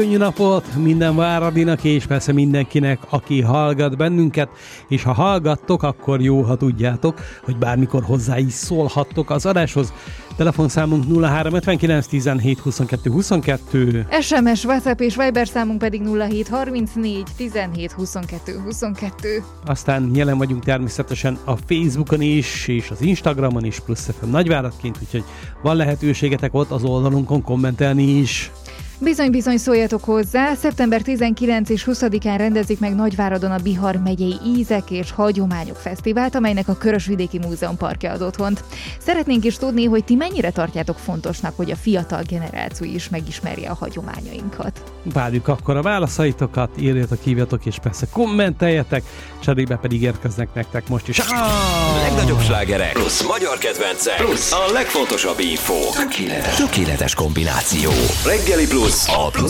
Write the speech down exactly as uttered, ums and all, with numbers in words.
Könnyű napot minden Váradinak, és persze mindenkinek, aki hallgat bennünket, és ha hallgattok, akkor jó, ha tudjátok, hogy bármikor hozzá is szólhattok az adáshoz. Telefonszámunk nulla három ötvenkilenc tizenhét huszonkettő huszonkettő. es em es, WhatsApp és Viber számunk pedig nulla hét harmincnégy tizenhét huszonkettő huszonkettő. Aztán jelen vagyunk természetesen a Facebookon is, és az Instagramon is, plusz ef em Nagyváradként, úgyhogy van lehetőségetek ott az oldalunkon kommentelni is. Bizony-bizony szóljatok hozzá, szeptember tizenkilencedikén és huszadikán rendezik meg Nagyváradon a Bihar megyei Ízek és Hagyományok Fesztivált, amelynek a Körösvidéki Múzeum Parkja ad otthont. Szeretnénk is tudni, hogy ti mennyire tartjátok fontosnak, hogy a fiatal generáció is megismerje a hagyományainkat. Várjuk akkor a válaszaitokat, írjatok, hívjatok és persze kommenteljetek, cserébe pedig érkeznek nektek most is. Ah! Legnagyobb slágerek plusz magyar kedvencek plusz a legfontosabb info. Tökéletes. Tökéletes kombináció. Reggeli plusz a plusz